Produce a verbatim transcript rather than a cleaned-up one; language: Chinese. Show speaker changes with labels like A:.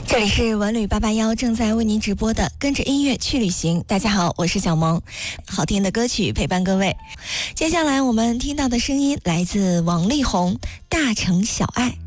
A: 这里是文旅八八幺正在为您直播的跟着音乐去旅行。大家好，我是小萌，好听的歌曲陪伴各位。接下来我们听到的声音来自王力宏，大城小爱。